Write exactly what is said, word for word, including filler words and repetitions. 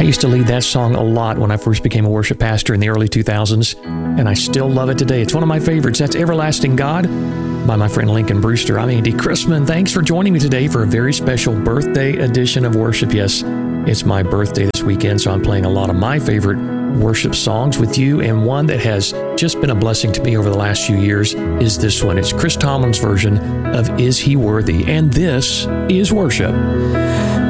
I used to lead that song a lot when I first became a worship pastor in the early two thousands, and I still love it today. It's one of my favorites. That's Everlasting God by my friend Lincoln Brewster. I'm Andy Chrisman. Thanks for joining me today for a very special birthday edition of Worship. Yes, it's my birthday this weekend, so I'm playing a lot of my favorite worship songs with you, and one that has just been a blessing to me over the last few years is this one. It's Chris Tomlin's version of Is He Worthy? And this is Worship.